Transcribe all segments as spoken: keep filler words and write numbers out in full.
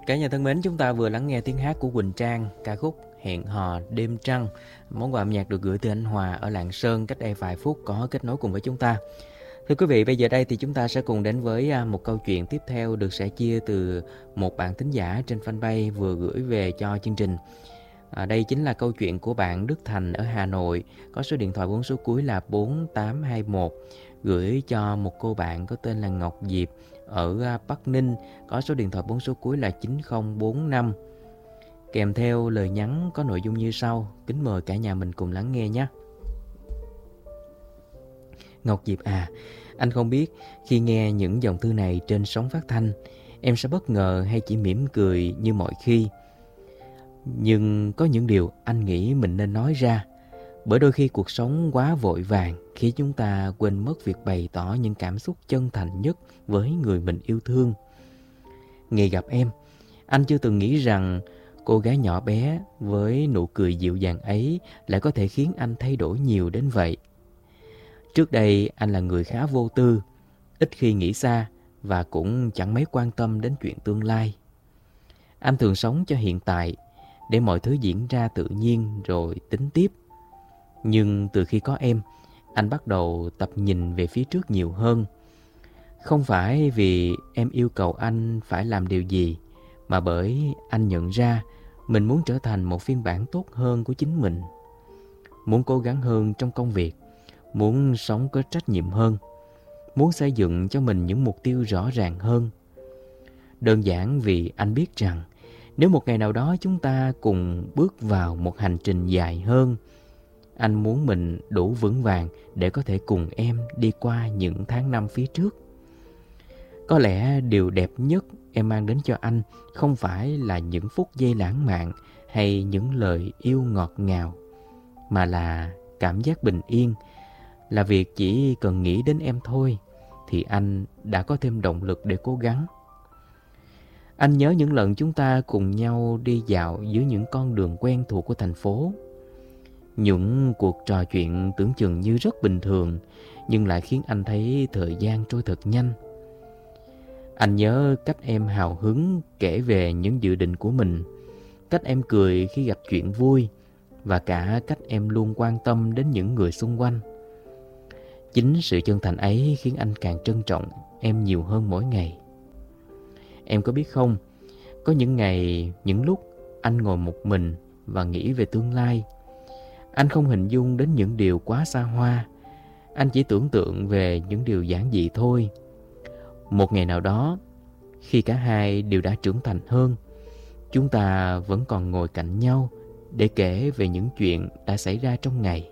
Cả nhà thân mến, chúng ta vừa lắng nghe tiếng hát của Quỳnh Trang, ca khúc Hẹn hò đêm trăng. Món quà âm nhạc được gửi từ anh Hòa ở Lạng Sơn cách đây vài phút có kết nối cùng với chúng ta. Thưa quý vị, bây giờ đây thì chúng ta sẽ cùng đến với một câu chuyện tiếp theo được sẻ chia từ một bạn thính giả trên fanpage vừa gửi về cho chương trình. À, đây chính là câu chuyện của bạn Đức Thành ở Hà Nội, có số điện thoại bốn số cuối là bốn tám hai mốt, gửi cho một cô bạn có tên là Ngọc Diệp ở Bắc Ninh, có số điện thoại bốn số cuối là chín không bốn năm. Kèm theo lời nhắn có nội dung như sau. Kính mời cả nhà mình cùng lắng nghe nhé. Ngọc Diệp à, anh không biết khi nghe những dòng thư này trên sóng phát thanh, em sẽ bất ngờ hay chỉ mỉm cười như mọi khi. Nhưng có những điều anh nghĩ mình nên nói ra, bởi đôi khi cuộc sống quá vội vàng khiến chúng ta quên mất việc bày tỏ những cảm xúc chân thành nhất với người mình yêu thương. Ngày gặp em, anh chưa từng nghĩ rằng cô gái nhỏ bé với nụ cười dịu dàng ấy lại có thể khiến anh thay đổi nhiều đến vậy. Trước đây anh là người khá vô tư, ít khi nghĩ xa và cũng chẳng mấy quan tâm đến chuyện tương lai. Anh thường sống cho hiện tại để mọi thứ diễn ra tự nhiên rồi tính tiếp. Nhưng từ khi có em, anh bắt đầu tập nhìn về phía trước nhiều hơn. Không phải vì em yêu cầu anh phải làm điều gì, mà bởi anh nhận ra mình muốn trở thành một phiên bản tốt hơn của chính mình. Muốn cố gắng hơn trong công việc, muốn sống có trách nhiệm hơn, muốn xây dựng cho mình những mục tiêu rõ ràng hơn. Đơn giản vì anh biết rằng nếu một ngày nào đó chúng ta cùng bước vào một hành trình dài hơn, anh muốn mình đủ vững vàng để có thể cùng em đi qua những tháng năm phía trước. Có lẽ điều đẹp nhất em mang đến cho anh không phải là những phút giây lãng mạn hay những lời yêu ngọt ngào, mà là cảm giác bình yên, là việc chỉ cần nghĩ đến em thôi thì anh đã có thêm động lực để cố gắng. Anh nhớ những lần chúng ta cùng nhau đi dạo dưới những con đường quen thuộc của thành phố. Những cuộc trò chuyện tưởng chừng như rất bình thường, nhưng lại khiến anh thấy thời gian trôi thật nhanh. Anh nhớ cách em hào hứng kể về những dự định của mình, cách em cười khi gặp chuyện vui, và cả cách em luôn quan tâm đến những người xung quanh. Chính sự chân thành ấy khiến anh càng trân trọng em nhiều hơn mỗi ngày. Em có biết không, có những ngày, những lúc anh ngồi một mình và nghĩ về tương lai. Anh không hình dung đến những điều quá xa hoa, anh chỉ tưởng tượng về những điều giản dị thôi. Một ngày nào đó, khi cả hai đều đã trưởng thành hơn, chúng ta vẫn còn ngồi cạnh nhau để kể về những chuyện đã xảy ra trong ngày.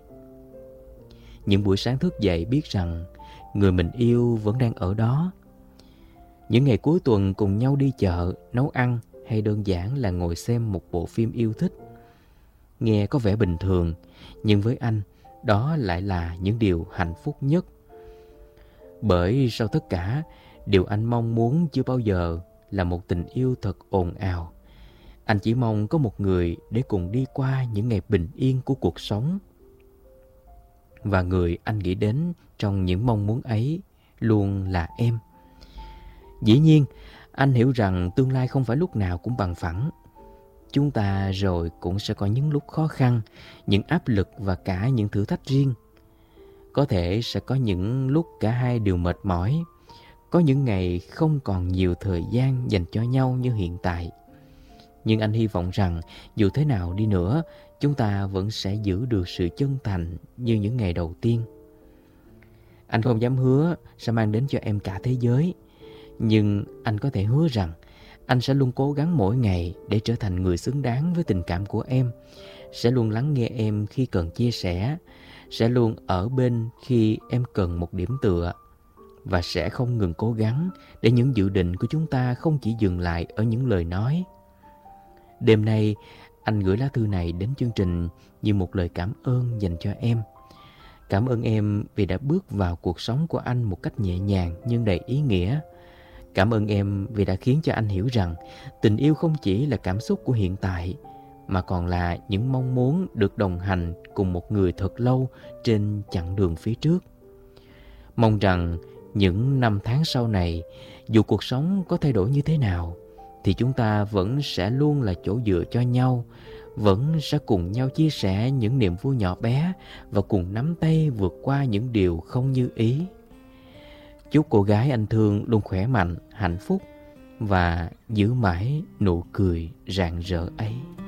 Những buổi sáng thức dậy biết rằng người mình yêu vẫn đang ở đó. Những ngày cuối tuần cùng nhau đi chợ, nấu ăn hay đơn giản là ngồi xem một bộ phim yêu thích. Nghe có vẻ bình thường, nhưng với anh, đó lại là những điều hạnh phúc nhất. Bởi sau tất cả, điều anh mong muốn chưa bao giờ là một tình yêu thật ồn ào. Anh chỉ mong có một người để cùng đi qua những ngày bình yên của cuộc sống. Và người anh nghĩ đến trong những mong muốn ấy luôn là em. Dĩ nhiên, anh hiểu rằng tương lai không phải lúc nào cũng bằng phẳng. Chúng ta rồi cũng sẽ có những lúc khó khăn, những áp lực và cả những thử thách riêng. Có thể sẽ có những lúc cả hai đều mệt mỏi, có những ngày không còn nhiều thời gian dành cho nhau như hiện tại. Nhưng anh hy vọng rằng dù thế nào đi nữa, chúng ta vẫn sẽ giữ được sự chân thành như những ngày đầu tiên. Anh không dám hứa sẽ mang đến cho em cả thế giới, nhưng anh có thể hứa rằng anh sẽ luôn cố gắng mỗi ngày để trở thành người xứng đáng với tình cảm của em, sẽ luôn lắng nghe em khi cần chia sẻ, sẽ luôn ở bên khi em cần một điểm tựa, và sẽ không ngừng cố gắng để những dự định của chúng ta không chỉ dừng lại ở những lời nói. Đêm nay, anh gửi lá thư này đến chương trình như một lời cảm ơn dành cho em. Cảm ơn em vì đã bước vào cuộc sống của anh một cách nhẹ nhàng nhưng đầy ý nghĩa. Cảm ơn em vì đã khiến cho anh hiểu rằng tình yêu không chỉ là cảm xúc của hiện tại, mà còn là những mong muốn được đồng hành cùng một người thật lâu trên chặng đường phía trước. Mong rằng những năm tháng sau này, dù cuộc sống có thay đổi như thế nào, thì chúng ta vẫn sẽ luôn là chỗ dựa cho nhau, vẫn sẽ cùng nhau chia sẻ những niềm vui nhỏ bé và cùng nắm tay vượt qua những điều không như ý. Chúc cô gái anh thương luôn khỏe mạnh, hạnh phúc và giữ mãi nụ cười rạng rỡ ấy.